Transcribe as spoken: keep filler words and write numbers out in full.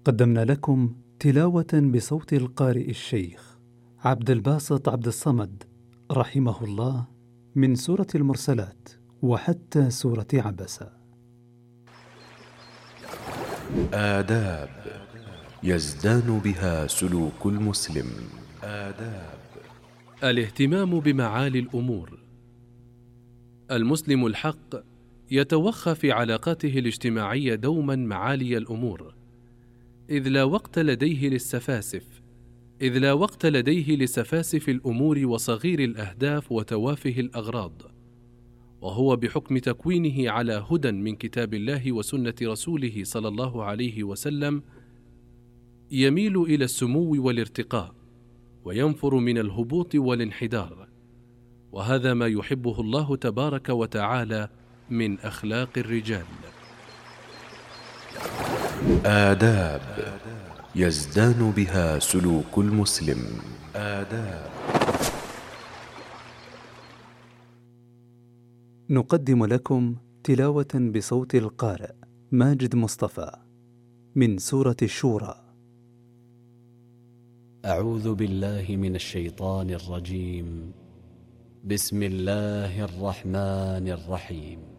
قدمنا لكم تلاوة بصوت القارئ الشيخ عبد الباسط عبد الصمد رحمه الله من سورة المرسلات وحتى سورة عبسة. آداب يزدان بها سلوك المسلم. آداب الاهتمام بمعالي الأمور. المسلم الحق يتوخى في علاقاته الاجتماعية دوما معالي الأمور، إذ لا وقت لديه للسفاسف إذ لا وقت لديه لسفاسف الأمور وصغير الأهداف وتوافه الأغراض، وهو بحكم تكوينه على هدى من كتاب الله وسنة رسوله صلى الله عليه وسلم يميل إلى السمو والارتقاء، وينفر من الهبوط والانحدار، وهذا ما يحبه الله تبارك وتعالى من أخلاق الرجال. آداب يزدان بها سلوك المسلم. آداب نقدم لكم تلاوة بصوت القارئ ماجد مصطفى من سورة الشورى. أعوذ بالله من الشيطان الرجيم. بسم الله الرحمن الرحيم.